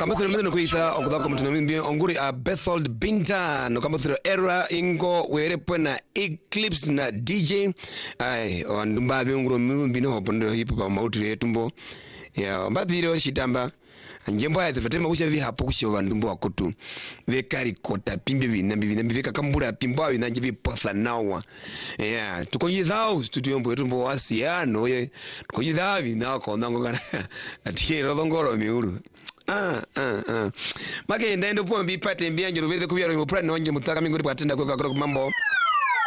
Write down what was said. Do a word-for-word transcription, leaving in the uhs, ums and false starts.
kama thero mzeno kuitha okudhako mtuna mimbi onguri a Bethold Binta no kama thero era ingo were pwena Eclipse na D J ai ondumba viunguro mimbi no hopondo hipo pa mauti yetumbo ya mbathiro shitamba njembo ya tfatema kusha vi hapo kusha vandumbo wakutu vekari kota pimbi vinambi vinambi veka kambura pimbo vinanji vi potha nawa ya tukonyithao studio yetumbo wasiano ye tukonyithao vinao kondango kana atiye rodongoro miuru ah ah ah make ndendo pombi pate mbianjiro veze kubyaro mu plan wanje mutaka minguri bwatenda kwa kwa mambo